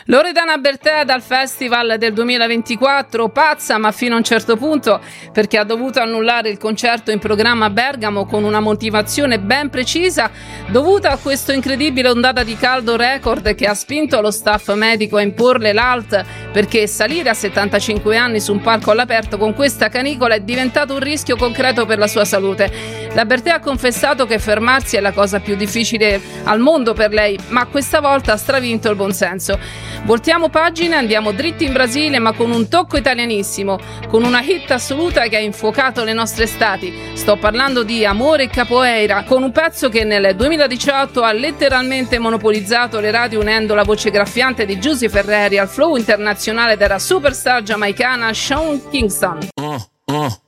Loredana Bertè dal Festival del 2024, pazza ma fino a un certo punto, perché ha dovuto annullare il concerto in programma a Bergamo con una motivazione ben precisa dovuta a questo incredibile ondata di caldo record che ha spinto lo staff medico a imporle l'ALT, perché salire a 75 anni su un palco all'aperto con questa canicola è diventato un rischio concreto per la sua salute. La Bertè ha confessato che fermarsi è la cosa più difficile al mondo per lei, ma questa volta ha stravinto il buonsenso. Voltiamo pagina e andiamo dritti in Brasile, ma con un tocco italianissimo, con una hit assoluta che ha infuocato le nostre estati. Sto parlando di Amore e Capoeira, con un pezzo che nel 2018 ha letteralmente monopolizzato le radio unendo la voce graffiante di Giusy Ferreri al flow internazionale della superstar giamaicana Sean Kingston.